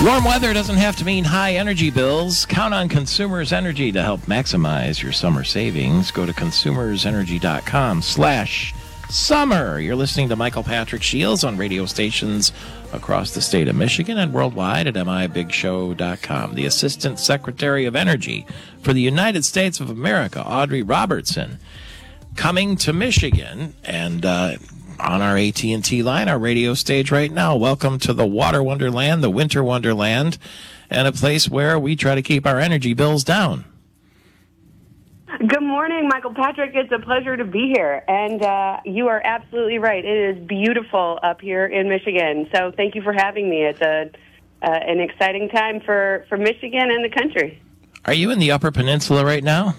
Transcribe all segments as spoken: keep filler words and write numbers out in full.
Warm weather doesn't have to mean high energy bills. Count on Consumers Energy to help maximize your summer savings. Go to consumersenergy.com slash summer. You're listening to Michael Patrick Shields on radio stations across the state of Michigan and worldwide at M I Big Show dot com. The Assistant Secretary of Energy for the United States of America, Audrey Robertson, coming to Michigan and uh, on our A T and T line, our radio stage right now. Welcome to the Water Wonderland, the Winter Wonderland, and a place where we try to keep our energy bills down. Good morning, Michael Patrick. It's a pleasure to be here. And uh, you are absolutely right. It is beautiful up here in Michigan. So thank you for having me. It's a, uh, an exciting time for, for Michigan and the country. Are you in the Upper Peninsula right now?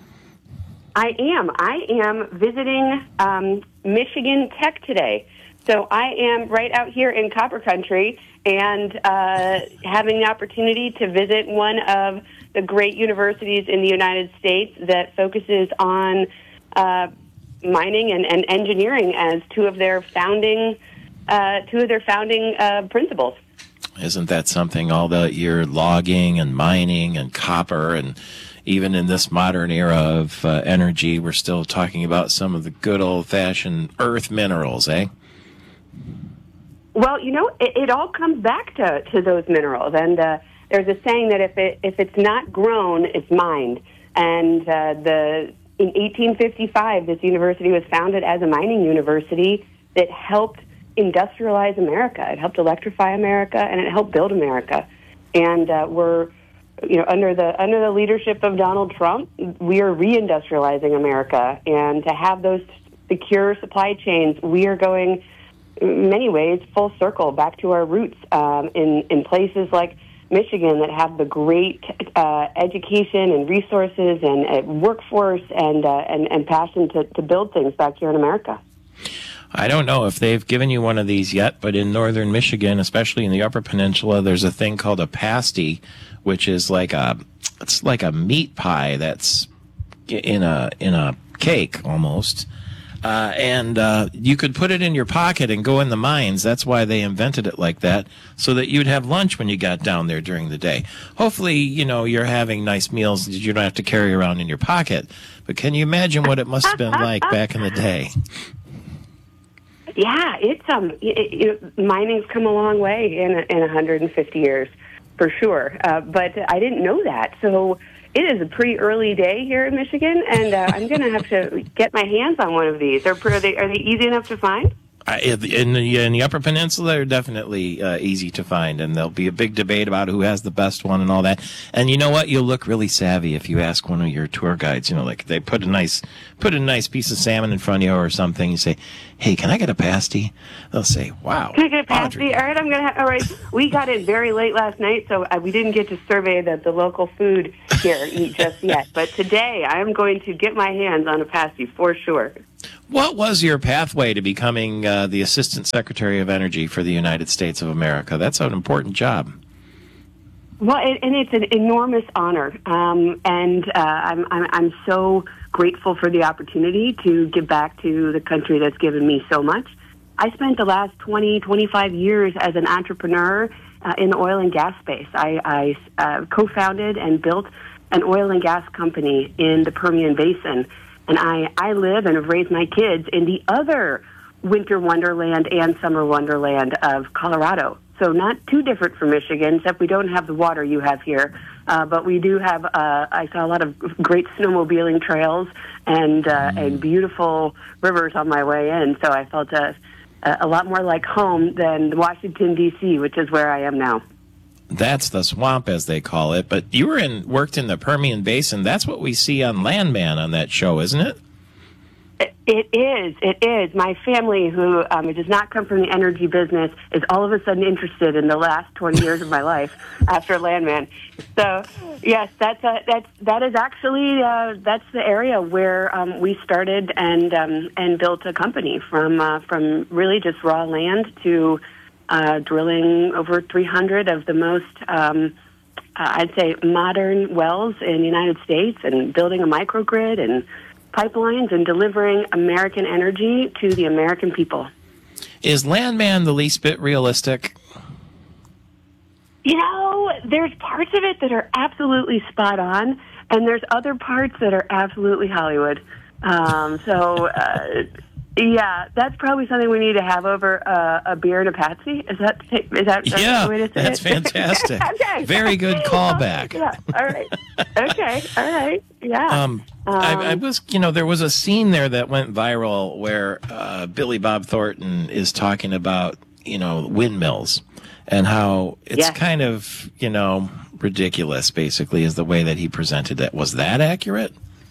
I am. I am visiting um, Michigan Tech today. So I am right out here in Copper Country and uh, having the opportunity to visit one of the great universities in the United States that focuses on uh, mining and, and engineering as two of their founding uh, two of their founding uh, principles. Isn't that something? All the year logging and mining and copper, and even in this modern era of uh, energy, we're still talking about some of the good old-fashioned earth minerals, eh? Well, you know, it, it all comes back to, to those minerals, and uh, there's a saying that if it if it's not grown, it's mined. And uh, the in eighteen fifty-five, this university was founded as a mining university that helped industrialize America. It helped electrify America, and it helped build America. And uh, we're, you know, under the under the leadership of Donald Trump, we are reindustrializing America. And to have those secure supply chains, we are going, in many ways, full circle back to our roots um, in in places like Michigan that have the great uh, education and resources and uh, workforce and, uh, and and passion to, to build things back here in America. I don't know if they've given you one of these yet, but in northern Michigan, especially in the Upper Peninsula, there's a thing called a pasty, which is like a it's like a meat pie that's in a in a cake almost. Uh, and uh, you could put it in your pocket and go in the mines. That's why they invented it like that, so that you'd have lunch when you got down there during the day. Hopefully, you know, you're having nice meals that you don't have to carry around in your pocket. But can you imagine what it must have been like back in the day? Yeah, it's um, it, it, mining's come a long way in in one hundred fifty years, for sure. Uh, but I didn't know that, so. It is a pretty early day here in Michigan, and uh, I'm going to have to get my hands on one of these. Are, are they are they easy enough to find? Uh, in, the, in the Upper Peninsula, they're definitely uh, easy to find, and there'll be a big debate about who has the best one and all that. And you know what? You'll look really savvy if you ask one of your tour guides. You know, like they put a nice put a nice piece of salmon in front of you or something. You say, "Hey, can I get a pasty?" They'll say, "Wow, can I get a pasty?" Audrey. All right, I'm gonna. Ha- all right, we got in very late last night, so uh, we didn't get to survey the, the local food here just yet. But today, I'm going to get my hands on a pasty for sure. What was your pathway to becoming uh, the Assistant Secretary of Energy for the United States of America? That's an important job. Well, it, and it's an enormous honor, um, and uh, I'm, I'm I'm so grateful for the opportunity to give back to the country that's given me so much. I spent the last twenty, twenty-five years as an entrepreneur uh, in the oil and gas space. I, I uh, co-founded and built an oil and gas company in the Permian Basin. And I, I live and have raised my kids in the other winter wonderland and summer wonderland of Colorado. So not too different from Michigan, except we don't have the water you have here. Uh, but we do have, uh, I saw a lot of great snowmobiling trails and uh, mm. and beautiful rivers on my way in. So I felt a, a lot more like home than Washington, D C, which is where I am now. That's the swamp, as they call it. But you were in worked in the Permian Basin. That's what we see on Landman on that show, isn't it? It is. It is. My family, who um, does not come from the energy business, is all of a sudden interested in the last twenty years of my life after Landman. So, yes, that's a, that's that is actually uh, that's the area where um, we started and um, and built a company from uh, from really just raw land to uh, drilling over three hundred of the most, um, uh, I'd say, modern wells in the United States, and building a microgrid and pipelines and delivering American energy to the American people. Is Landman the least bit realistic? You know, know, there's parts of it that are absolutely spot on, and there's other parts that are absolutely Hollywood. Um, so, uh, yeah, that's probably something we need to have over uh, a beer and a Patsy. Is that is that yeah, the way to say that's it? fantastic. Okay. Very good callback. Yeah. All right. Okay. All right. Yeah. Um, um, I, I was, you know, there was a scene there that went viral where uh, Billy Bob Thornton is talking about, you know, windmills and how it's yes. kind of, you know, ridiculous, basically, is the way that he presented it. Was that accurate?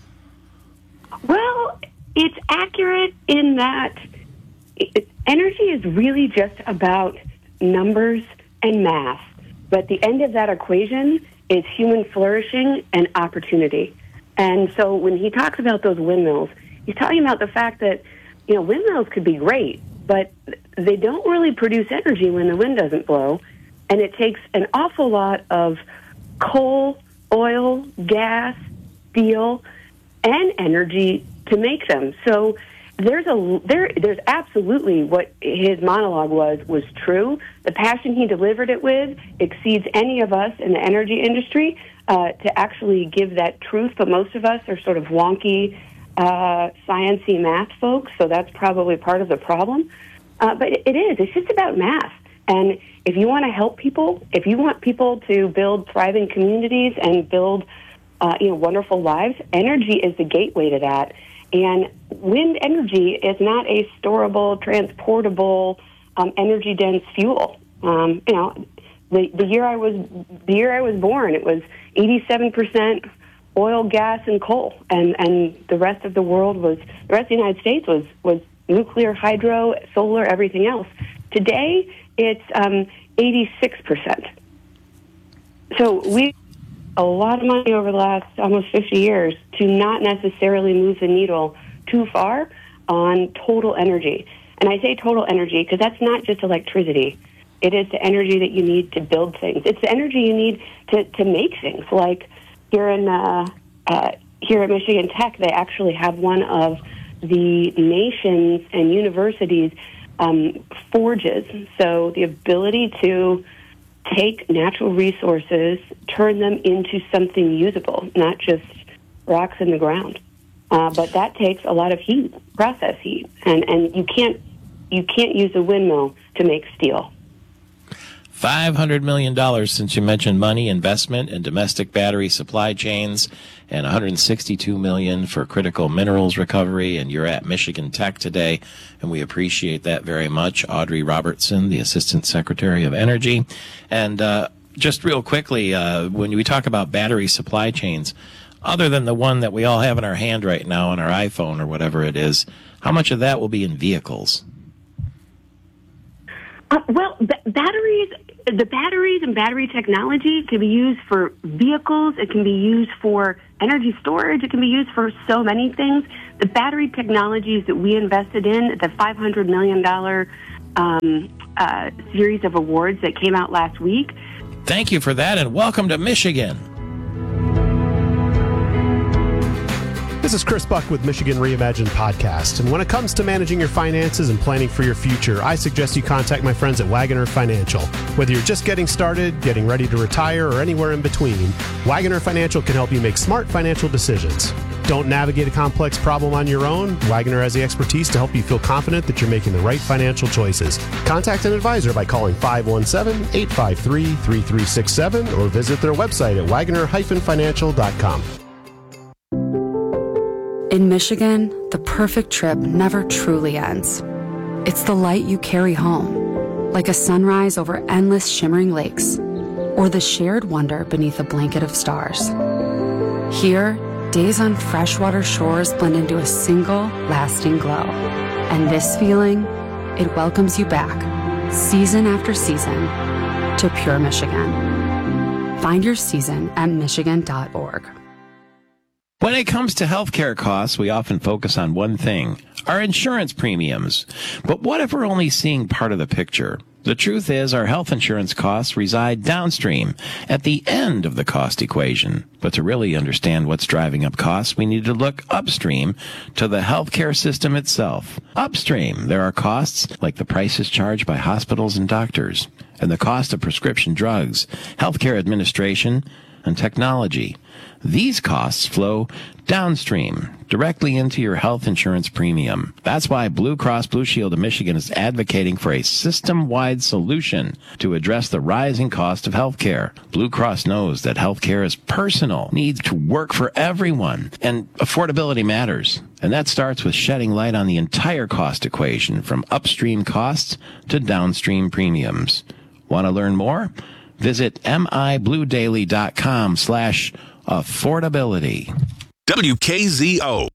Well, it's accurate in that it, energy is really just about numbers and math. But the end of that equation is human flourishing and opportunity. And so when he talks about those windmills, he's talking about the fact that, you know, windmills could be great, but they don't really produce energy when the wind doesn't blow. And it takes an awful lot of coal, oil, gas, steel, and energy to make them. So there's a there there's absolutely what his monologue was was true. The passion he delivered it with exceeds any of us in the energy industry uh, to actually give that truth. But most of us are sort of wonky, uh, sciencey math folks, so that's probably part of the problem. Uh, but it is. It's just about math. And if you want to help people, if you want people to build thriving communities and build uh, you know wonderful lives, energy is the gateway to that. And wind energy is not a storable, transportable, um, energy-dense fuel. Um, you know, the, the year I was the year I was born, it was eighty-seven percent oil, gas, and coal, and and the rest of the world was the rest of the United States was was nuclear, hydro, solar, everything else. Today, it's um, eighty-six percent. So we. a lot of money over the last almost fifty years to not necessarily move the needle too far on total energy. And I say total energy because that's not just electricity. It is the energy that you need to build things. It's the energy you need to, to make things. Like here in uh, uh, here at Michigan Tech, they actually have one of the nation's and universities' um, forges. So the ability to take natural resources, turn them into something usable, not just rocks in the ground. Uh, but that takes a lot of heat, process heat, and and you can't you can't use a windmill to make steel. five hundred million dollars since you mentioned money, investment in domestic battery supply chains, and one hundred sixty-two million dollars for critical minerals recovery. And you're at Michigan Tech today, and we appreciate that very much. Audrey Robertson, the Assistant Secretary of Energy. And uh, just real quickly, uh, when we talk about battery supply chains, other than the one that we all have in our hand right now on our iPhone or whatever it is, how much of that will be in vehicles? Uh, well, b- batteries, the batteries and battery technology can be used for vehicles. It can be used for energy storage. It can be used for so many things. The battery technologies that we invested in, the five hundred million dollars um, uh, series of awards that came out last week. Thank you for that, and welcome to Michigan. This is Chris Buck with Michigan Reimagined Podcast. And when it comes to managing your finances and planning for your future, I suggest you contact my friends at Wagoner Financial. Whether you're just getting started, getting ready to retire, or anywhere in between, Wagoner Financial can help you make smart financial decisions. Don't navigate a complex problem on your own. Wagoner has the expertise to help you feel confident that you're making the right financial choices. Contact an advisor by calling five one seven, eight five three, three three six seven or visit their website at wagoner dash financial dot com. In Michigan, the perfect trip never truly ends. It's the light you carry home, like a sunrise over endless shimmering lakes, or the shared wonder beneath a blanket of stars. Here, days on freshwater shores blend into a single, lasting glow. And this feeling, it welcomes you back, season after season, to pure Michigan. Find your season at michigan dot org. When it comes to healthcare costs, we often focus on one thing, our insurance premiums. But what if we're only seeing part of the picture? The truth is our health insurance costs reside downstream, at the end of the cost equation. But to really understand what's driving up costs, we need to look upstream to the healthcare system itself. Upstream, there are costs like the prices charged by hospitals and doctors. and the cost of prescription drugs, healthcare administration, and technology. These costs flow downstream, directly into your health insurance premium. That's why Blue Cross Blue Shield of Michigan is advocating for a system-wide solution to address the rising cost of healthcare. Blue Cross knows that healthcare is personal, needs to work for everyone, and affordability matters. And that starts with shedding light on the entire cost equation, from upstream costs to downstream premiums. Want to learn more? Visit mibluedaily.com slash affordability. W K Z O.